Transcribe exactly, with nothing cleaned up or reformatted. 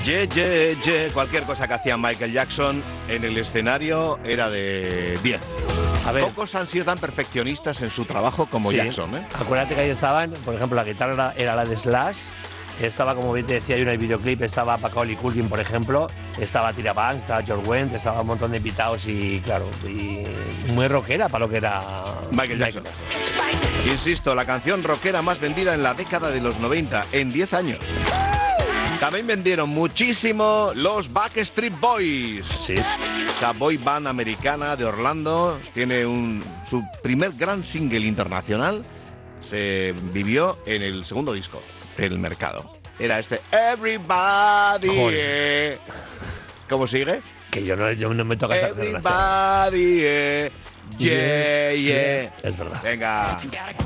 Ye, ye, ye. Cualquier cosa que hacía Michael Jackson en el escenario era de diez. A ver. Pocos han sido tan perfeccionistas en su trabajo como Sí. Jackson, ¿eh? Acuérdate que ahí estaban, por ejemplo, la guitarra era, era la de Slash. Estaba, como bien te decía, hay un videoclip, estaba Macaulay Culkin, por ejemplo, estaba Tyra Banks, estaba George Wendt, estaba un montón de invitados y, claro, y muy rockera para lo que era Michael Jackson. Insisto, la canción rockera más vendida en la década de los noventa, en diez años. También vendieron muchísimo los Backstreet Boys. Sí. Esa boy band americana de Orlando tiene un, su primer gran single internacional. Se vivió en el segundo disco del mercado. Era este Everybody. Joder. ¿Cómo sigue? Que yo no, yo no me toca esa Everybody. Yeah, yeah. Es verdad. Venga.